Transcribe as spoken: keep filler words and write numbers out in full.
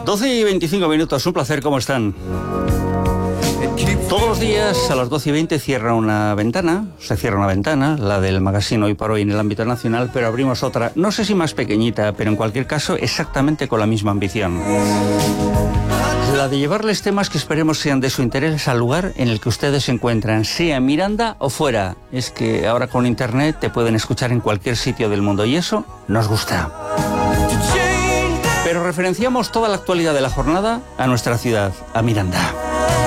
doce y veinticinco minutos, un placer, ¿cómo están? Todos los días a las doce y veinte cierra una ventana, se cierra una ventana, la del magazine Hoy por Hoy en el ámbito nacional, pero abrimos otra, no sé si más pequeñita, pero en cualquier caso exactamente con la misma ambición. La de llevarles temas que esperemos sean de su interés al lugar en el que ustedes se encuentran, sea en Miranda o fuera. Es que ahora con internet te pueden escuchar en cualquier sitio del mundo y eso nos gusta. Pero referenciamos toda la actualidad de la jornada a nuestra ciudad, a Miranda.